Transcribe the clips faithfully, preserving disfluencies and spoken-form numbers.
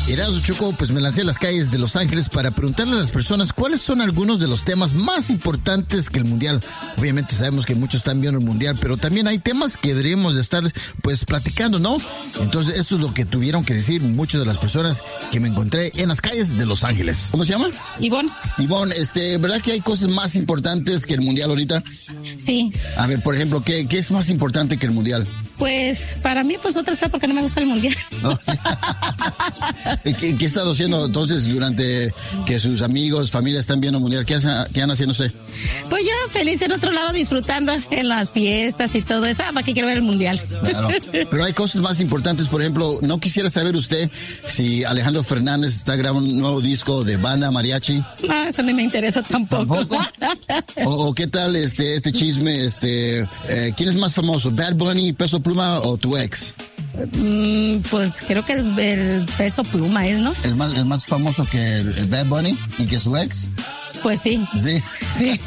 Erasmo Choco, pues me lancé a las calles de Los Ángeles para preguntarle a las personas cuáles son algunos de los temas más importantes que el Mundial. Obviamente sabemos que muchos están viendo el Mundial, pero también hay temas que deberíamos de estar pues platicando, ¿no? Entonces esto es lo que tuvieron que decir muchas de las personas que me encontré en las calles de Los Ángeles. ¿Cómo se llama? Ivonne. Ivonne, este, ¿verdad que hay cosas más importantes que el Mundial ahorita? Sí. A ver, por ejemplo, ¿qué, qué es más importante que el Mundial? Pues para mí, pues otra está porque no me gusta el Mundial. ¿No? ¿Qué, ¿Qué ha estado haciendo entonces durante que sus amigos, familia están viendo el Mundial? ¿Qué, hace, qué han haciendo usted? Pues yo feliz en otro lado disfrutando en las fiestas y todo eso. Ah, ¿para qué quiero ver el Mundial? Claro. Pero hay cosas más importantes, por ejemplo, ¿no quisiera saber usted si Alejandro Fernández está grabando un nuevo disco de banda mariachi? No, eso no me interesa tampoco. ¿Tampoco? o, o qué tal este este chisme, este eh, ¿quién es más famoso, Bad Bunny, Peso Pluma o tu ex? Mm, pues creo que el, el Peso Pluma es, ¿no? ¿Es más, es más famoso que el, el Bad Bunny y que su ex? Pues sí. Sí. Sí.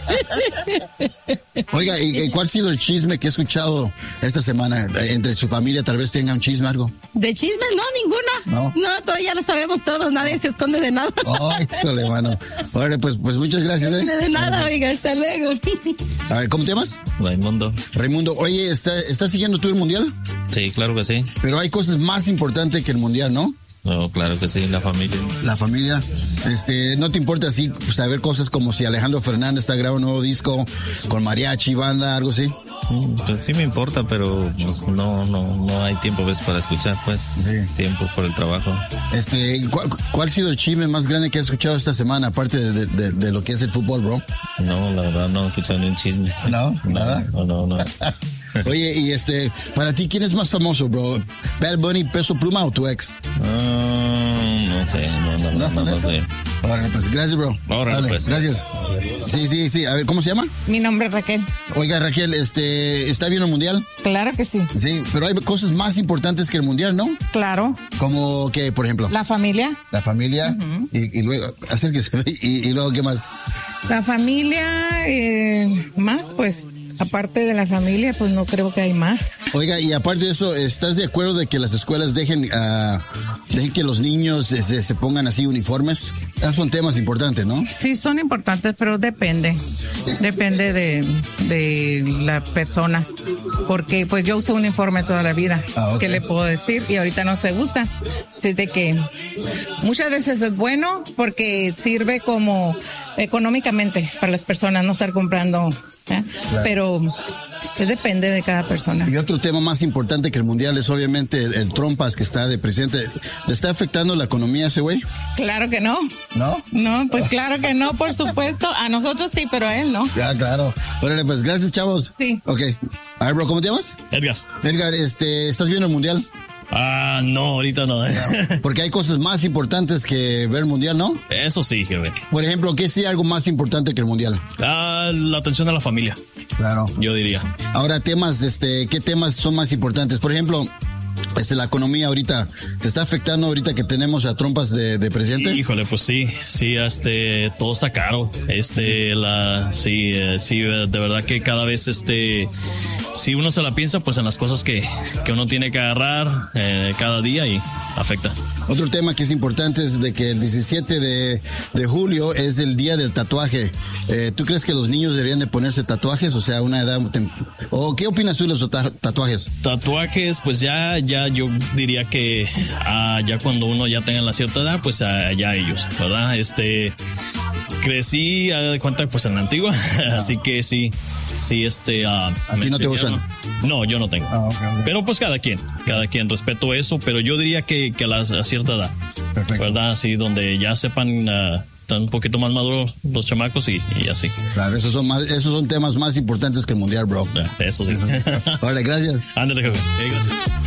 Oiga, ¿y, y cuál ha sido el chisme que he escuchado esta semana? Entre su familia tal vez tenga un chisme, algo. ¿De chismes? No, ninguno. No. No, todo, ya lo sabemos todos, nadie se esconde de nada. Ay, híjole, mano. Ahora, pues, pues muchas gracias, ¿eh? De nada, oiga, hasta luego. A ver, ¿cómo te llamas? Raimundo. Raimundo, oye, ¿está, ¿estás siguiendo tú el Mundial? Sí, claro que sí. Pero hay cosas más importantes que el Mundial, ¿no? No, claro que sí, la familia. La familia, este, ¿no te importa así saber cosas como si Alejandro Fernández está grabando un nuevo disco con mariachi, banda, algo así? Pues sí me importa, pero pues no, no, no hay tiempo, ¿ves? Para escuchar, pues, sí. Tiempo por el trabajo. Este, ¿cuál, ¿cuál ha sido el chisme más grande que has escuchado esta semana, aparte de, de, de, de lo que es el fútbol, bro? No, la verdad, no he escuchado ni un chisme. ¿No? ¿Nada? No, no, no. Oye, y este, para ti, ¿quién es más famoso, bro? ¿Bad Bunny, Peso Pluma o tu ex? Uh, no sé, no, no, no, no, no sé. Ahora, pues, gracias, bro. Ahora, Dale, pues. Gracias. Sí, sí, sí. A ver, ¿cómo se llama? Mi nombre es Raquel. Oiga, Raquel, este, ¿está viendo el Mundial? Claro que sí. Sí, pero hay cosas más importantes que el Mundial, ¿no? Claro. Como que, por ejemplo. La familia. La familia. Uh-huh. y, y luego, acérquese. Y, y luego, ¿qué más? La familia, eh, más, pues. Aparte de la familia, pues no creo que hay más. Oiga, y aparte de eso, ¿estás de acuerdo de que las escuelas dejen, uh, dejen que los niños se, se pongan así uniformes? Esos son temas importantes, ¿no? Sí, son importantes, pero depende. Depende de, de la persona. Porque pues yo uso uniforme toda la vida. Ah, okay. ¿Qué le puedo decir? Y ahorita no se usa. Así de que muchas veces es bueno porque sirve como económicamente para las personas no estar comprando. ¿Eh? Claro. Pero pues, depende de cada persona. Y otro tema más importante que el Mundial es obviamente el, el Trompas que está de presidente. ¿Le está afectando la economía a ese güey? Claro que no. ¿No? No, pues claro que no, por supuesto. A nosotros sí, pero a él no. Ya, claro. Órale, pues gracias, chavos. Sí. Ok. A ver, bro, ¿cómo te llamas? Edgar. Edgar, este, ¿estás viendo el Mundial? Ah, no, ahorita no. Porque hay cosas más importantes que ver el Mundial, ¿no? Eso sí, jefe. Por ejemplo, ¿qué sería algo más importante que el Mundial? Ah, la atención a la familia. Claro. Yo diría. Ahora, temas, este, ¿qué temas son más importantes? Por ejemplo, este, la economía ahorita, ¿te está afectando ahorita que tenemos a Trompas de, de presidente? Híjole, pues sí, sí, este, todo está caro. Este, la, sí, eh, sí, de verdad que cada vez, este, si uno se la piensa, pues en las cosas que, que uno tiene que agarrar eh, cada día y afecta. Otro tema que es importante es de que el diecisiete de julio es el día del tatuaje. Eh, ¿Tú crees que los niños deberían de ponerse tatuajes? O sea, una edad... ¿O qué opinas tú de los tatuajes? Tatuajes, pues ya, ya yo diría que ah, ya cuando uno ya tenga la cierta edad, pues ah, ya ellos, ¿verdad? Este... Crecí, a de cuenta, pues en la antigua, así que sí, sí, este... Uh, ¿A ti no te gustan? No, yo no tengo. Ah, okay, okay. Pero pues cada quien, cada quien, respeto eso, pero yo diría que, que a, la, a cierta edad, perfecto, ¿verdad? Así, donde ya sepan... Uh, están un poquito más maduros los chamacos y, y así. Claro, esos son, más, esos son temas más importantes que el Mundial, bro. Eso sí. Vale, gracias. Ándale, jefe. Hey, gracias.